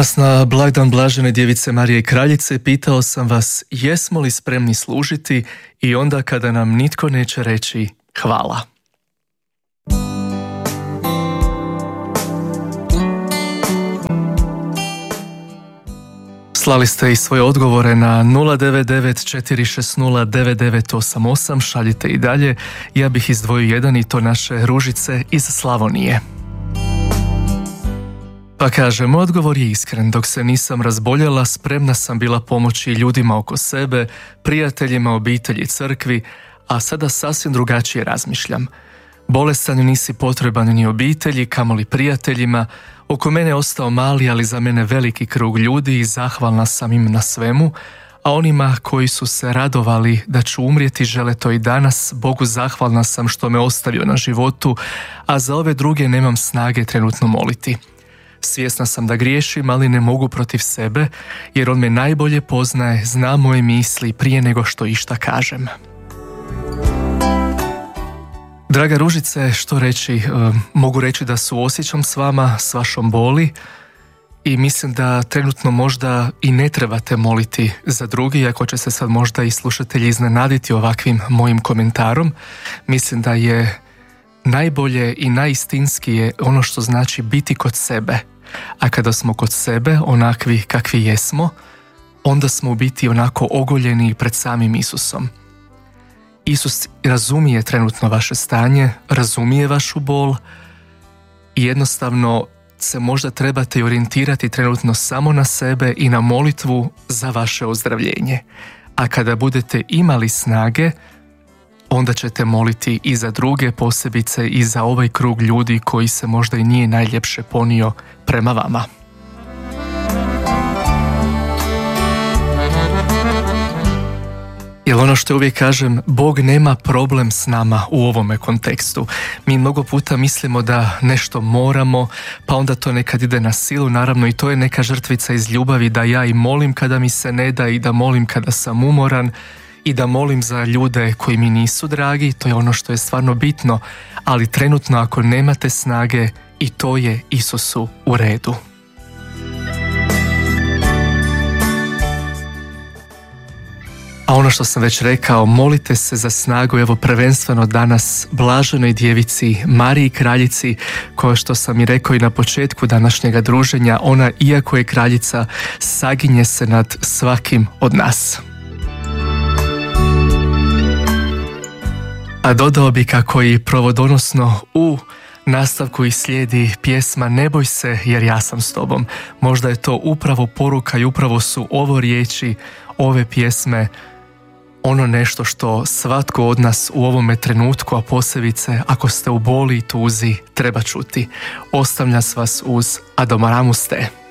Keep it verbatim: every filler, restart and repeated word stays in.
Danas na blagdan Blažene Djevice Marije Kraljice pitao sam vas jesmo li spremni služiti i onda kada nam nitko neće reći hvala. Slali ste i svoje odgovore na nula devet devet četiri šest nula devet devet osam osam, šaljite i dalje. Ja bih izdvojio jedan i to naše Ružice iz Slavonije. Pa kažem, odgovor je iskren. Dok se nisam razboljela, spremna sam bila pomoći ljudima oko sebe, prijateljima, obitelji, crkvi, a sada sasvim drugačije razmišljam. Bolestan nisi potreban ni obitelji, kamoli prijateljima. Oko mene je ostao mali, ali za mene veliki krug ljudi i zahvalna sam im na svemu, a onima koji su se radovali da ću umrijeti žele to i danas. Bogu zahvalna sam što me ostavio na životu, a za ove druge nemam snage trenutno moliti. Svjesna sam da griješim, ali ne mogu protiv sebe, jer on me najbolje poznaje, zna moje misli prije nego što išta kažem. Draga Ružice, što reći? E, mogu reći da suosjećam s vama, s vašom boli i mislim da trenutno možda i ne trebate moliti za drugi, iako će se sad možda i slušatelji iznenaditi ovakvim mojim komentarom. Mislim da je najbolje i najistinskije ono što znači biti kod sebe. A kada smo kod sebe, onakvi kakvi jesmo, onda smo u biti onako ogoljeni pred samim Isusom. Isus razumije trenutno vaše stanje, razumije vašu bol i jednostavno se možda trebate orijentirati trenutno samo na sebe i na molitvu za vaše ozdravljenje. A kada budete imali snage, onda ćete moliti i za druge, posebice i za ovaj krug ljudi koji se možda i nije najljepše ponio prema vama. Jer ono što uvijek kažem, Bog nema problem s nama u ovome kontekstu. Mi mnogo puta mislimo da nešto moramo, pa onda to nekad ide na silu, naravno i to je neka žrtvica iz ljubavi da ja i molim kada mi se ne da i da molim kada sam umoran, i da molim za ljude koji mi nisu dragi, to je ono što je stvarno bitno, ali trenutno ako nemate snage, i to je Isusu u redu. A ono što sam već rekao, molite se za snagu, evo prvenstveno danas Blaženoj Djevici Mariji Kraljici, koja što sam i rekao i na početku današnjega druženja, ona iako je kraljica, saginje se nad svakim od nas. A dodao bi kako i provodonosno u nastavku i slijedi pjesma Ne boj se jer ja sam s tobom. Možda je to upravo poruka i upravo su ovo riječi, ove pjesme, ono nešto što svatko od nas u ovome trenutku, a posebice ako ste u boli i tuzi, treba čuti. Ostavljam vas uz Adoramus te.